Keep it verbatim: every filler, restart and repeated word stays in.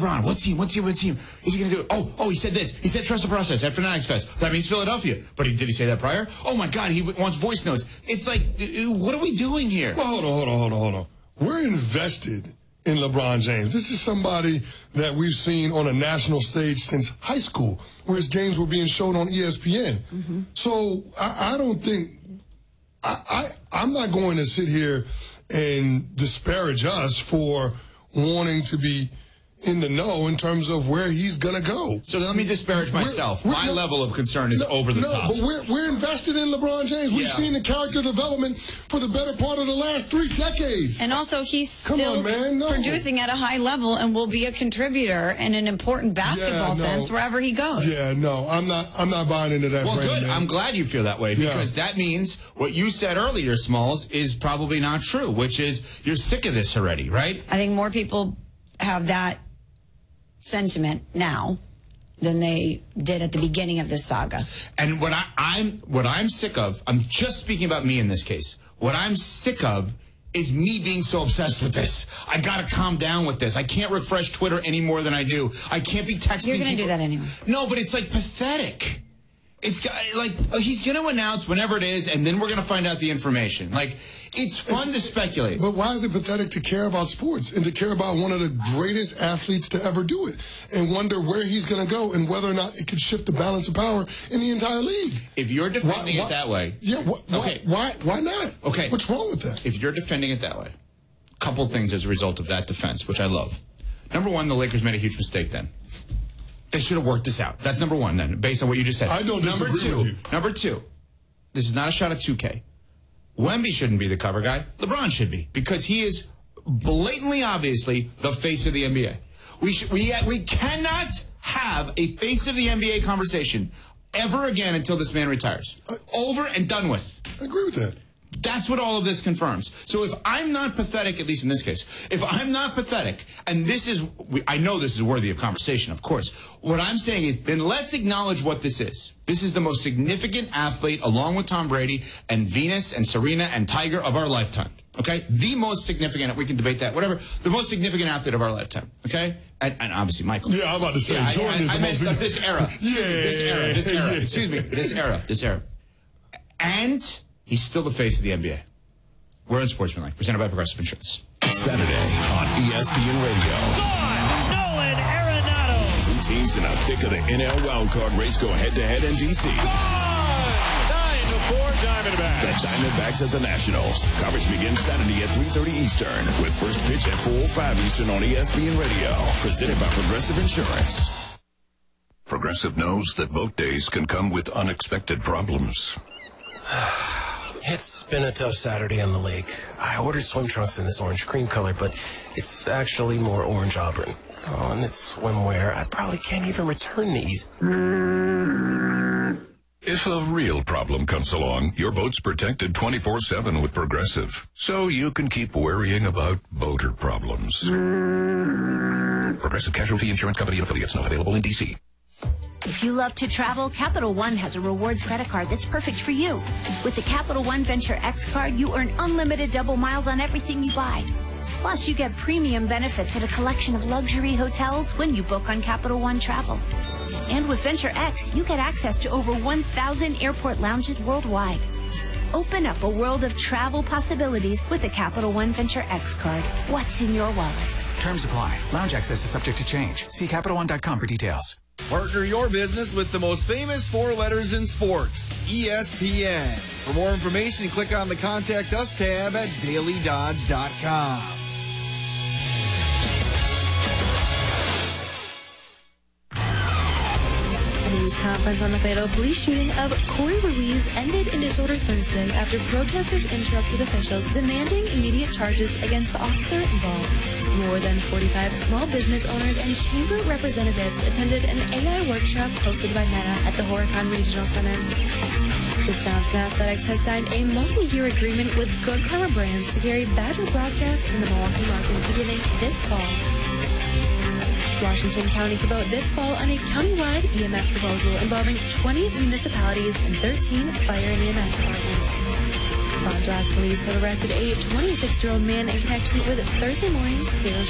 LeBron. What team? What team? What team? Is he going to do it? Oh, oh, he said this. He said trust the process at Fanatics Fest. That means Philadelphia. But he, did he say that prior? Oh, my God, he wants voice notes. It's like, what are we doing here? Well, hold on, hold on, hold on, hold on. We're invested in LeBron James. This is somebody that we've seen on a national stage since high school, where his games were being shown on E S P N. Mm-hmm. So I, I don't think, I, I, I'm not going to sit here and disparage us for wanting to be in the know in terms of where he's going to go. So let me disparage myself. We're, we're, My no, level of concern is no, over the no, top. but we're, we're invested in LeBron James. We've yeah. seen the character development for the better part of the last three decades. And also, he's Come still on, man. No. producing at a high level and will be a contributor in an important basketball yeah, no. sense wherever he goes. Yeah, no, I'm not I'm not buying into that. Well, Brandon, good. man. I'm glad you feel that way, because yeah. that means what you said earlier, Smalls, is probably not true, which is you're sick of this already, right? I think more people have that sentiment now than they did at the beginning of this saga. And what I, I'm what I'm sick of, I'm just speaking about me in this case. What I'm sick of is me being so obsessed with this. I gotta calm down with this. I can't refresh Twitter any more than I do. I can't be texting. You're gonna people. do that anyway. No, but it's like pathetic. It's like he's going to announce whenever it is, and then we're going to find out the information. Like, it's fun it's, to speculate. But why is it pathetic to care about sports and to care about one of the greatest athletes to ever do it and wonder where he's going to go and whether or not it could shift the balance of power in the entire league? If you're defending why, why, it that way. Yeah, wh why, okay. why, why not? Okay. What's wrong with that? If you're defending it that way, a couple things as a result of that defense, which I love. Number one, the Lakers made a huge mistake then. They should have worked this out. That's number one, then, based on what you just said. I don't number disagree two, with you. Number two, this is not a shot at two K. Wemby shouldn't be the cover guy. LeBron should be, because he is blatantly, obviously, the face of the N B A. We should, we we cannot have a face of the N B A conversation ever again until this man retires. I, Over and done with. I agree with that. That's what all of this confirms. So if I'm not pathetic, at least in this case, if I'm not pathetic, and this is, I know this is worthy of conversation, of course. What I'm saying is, then let's acknowledge what this is. This is the most significant athlete, along with Tom Brady and Venus and Serena and Tiger, of our lifetime. Okay? The most significant, we can debate that, whatever, the most significant athlete of our lifetime. Okay? And, and obviously Michael. Yeah, I'm about to say, yeah, Jordan I, I, is the I most meant significant. this era. Yeah. This era, this era, Yeah. excuse me, this era, this era. And he's still the face of the N B A. We're in Sportsmanlike, presented by Progressive Insurance. Saturday on E S P N Radio. Gone, Nolan Arenado. Two teams in the thick of the N L wildcard race go head-to-head in D C. Gone, nine to four Diamondbacks. The Diamondbacks at the Nationals. Coverage begins Saturday at three thirty Eastern, with first pitch at four oh five Eastern on E S P N Radio. Presented by Progressive Insurance. Progressive knows that boat days can come with unexpected problems. It's been a tough Saturday on the lake. I ordered swim trunks in this orange cream color, but it's actually more orange auburn. Oh, and it's swimwear. I probably can't even return these. If a real problem comes along, your boat's protected twenty-four seven with Progressive, so you can keep worrying about boater problems. Progressive Casualty Insurance Company and affiliates, not available in D C. If you love to travel, Capital One has a rewards credit card that's perfect for you. With the Capital One Venture X card, you earn unlimited double miles on everything you buy. Plus, you get premium benefits at a collection of luxury hotels when you book on Capital One Travel. And with Venture X, you get access to over one thousand airport lounges worldwide. Open up a world of travel possibilities with the Capital One Venture X card. What's in your wallet? Terms apply. Lounge access is subject to change. See Capital One dot com for details. Partner your business with the most famous four letters in sports, E S P N. For more information, click on the Contact Us tab at daily dodge dot com. A news conference on the fatal police shooting of Corey Ruiz ended in disorder Thursday after protesters interrupted officials demanding immediate charges against the officer involved. More than forty-five small business owners and chamber representatives attended an A I workshop hosted by Meta at the Horicon Regional Center. Wisconsin Athletics has signed a multi-year agreement with Good Karma Brands to carry Badger broadcast in the Milwaukee market beginning this fall. Washington County could vote this fall on a countywide E M S proposal involving twenty municipalities and thirteen fire and E M S departments. Fond du Lac police have arrested a twenty-six-year-old man in connection with Thursday morning's fatal